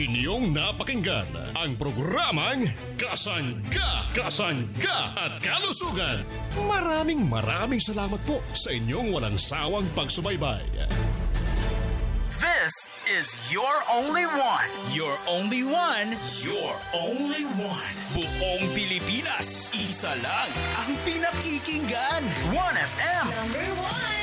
Inyong napakinggan ang programang Kasangga, Kasangga at Kalusugan. Maraming salamat po sa inyong walang sawang pagsubaybay. This is your only one. Your only one. Your only one. Buong Pilipinas, isa lang ang pinakikinggan. 1FM. Number 1.